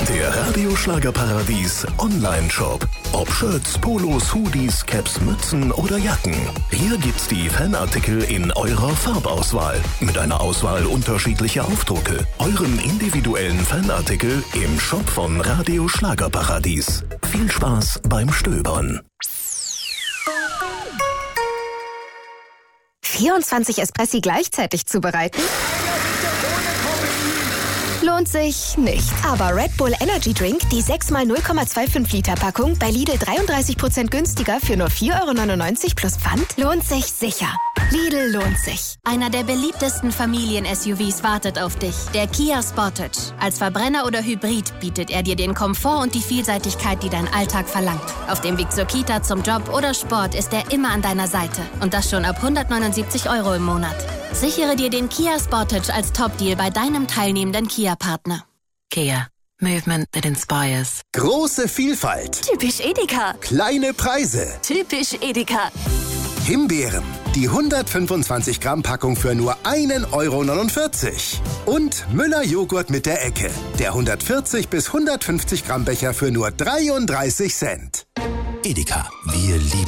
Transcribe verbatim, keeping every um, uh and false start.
Der Radio-Schlagerparadies Online-Shop. Ob Shirts, Polos, Hoodies, Caps, Mützen oder Jacken. Hier gibt's die Fanartikel in eurer Farbauswahl. Mit einer Auswahl unterschiedlicher Aufdrucke. Euren individuellen Fanartikel im Shop von Radio Schlagerparadies. Viel Spaß beim Stöbern. vierundzwanzig Espressi gleichzeitig zubereiten? Lohnt sich nicht. Aber Red Bull Energy Drink, die sechs mal null Komma fünfundzwanzig Liter Packung, bei Lidl dreiunddreißig Prozent günstiger für nur vier Euro neunundneunzig plus Pfand, lohnt sich sicher. Lidl lohnt sich. Einer der beliebtesten Familien-S U Vs wartet auf dich. Der Kia Sportage. Als Verbrenner oder Hybrid bietet er dir den Komfort und die Vielseitigkeit, die dein Alltag verlangt. Auf dem Weg zur Kita, zum Job oder Sport ist er immer an deiner Seite. Und das schon ab hundertneunundsiebzig Euro im Monat. Sichere dir den Kia Sportage als Top-Deal bei deinem teilnehmenden Kia-Partner. Kia. Movement that inspires. Große Vielfalt. Typisch Edeka. Kleine Preise. Typisch Edeka. Himbeeren. Die hundertfünfundzwanzig Gramm Packung für nur einen Euro neunundvierzig. Und Müller Joghurt mit der Ecke. Der hundertvierzig bis hundertfünfzig Gramm Becher für nur dreiunddreißig Cent. Edeka. Wir lieben